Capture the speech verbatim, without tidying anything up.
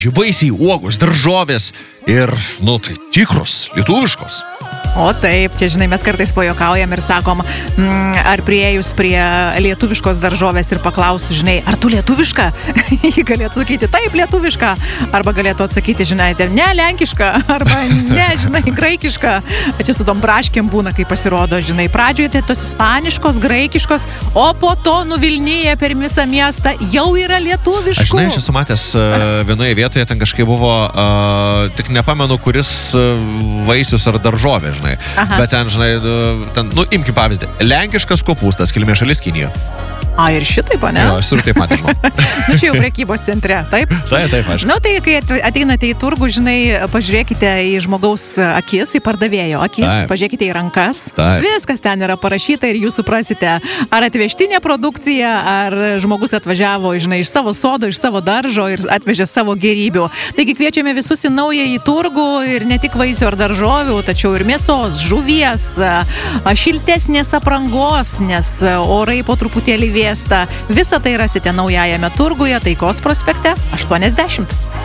vaisiai, uogos, daržovės ir, nu, tai tikros, lietuviškos. O taip, čia žinai, mes kartais pajuokaujam ir sakom, mm, ar priėjus prie lietuviškos daržovės ir paklausiu, žinai, ar tu lietuviška? Ji galėtų sakyti, taip, lietuviška. Arba galėtų atsakyti, žinai, ne, lenkiška. Arba ne, žinai, graikiška. Čia su tom braškėm būna, kai pasirodo, žinai, pradžioje tai tos ispaniškos, graikiškos, o po to nuvilnyja per visą miestą, jau yra lietuviškų. Aš, žinai, aš esu matęs uh, vienoje vietoje, ten kažkaip buvo, uh, tik nepamenu, kuris uh, vaisius ar daržovė, žinai. Aha. Bet ten, žinai, ten, nu, imkim pavyzdį. Lenkiškas kopūstas, kilmė šalis Kinija. A, ir šitaip, ne? Jo, aš ir taip matau, žinau. Nu, čia jau prekybos centre, taip? Taip, taip, aš. Nu, tai kai ateinate į turgų, žinai, pažiūrėkite į žmogaus akis, į pardavėjo akis, taip. Pažiūrėkite į rankas. Taip. Viskas ten yra parašyta ir jūs suprasite, ar atvežtinė produkcija, ar žmogus atvažiavo, žinai, iš savo sodo, iš savo daržo ir atvežė savo gėrybių. Taigi kviečiame visus į naująjį turgų ir ne tik vaisių ar daržovių, tačiau ir mėsos, žuvies, šiltesnės aprangos, nes orai po truputėlį vėsta. Visą tai rasite naujajame turguje Taikos prospekte aštuoniasdešimt.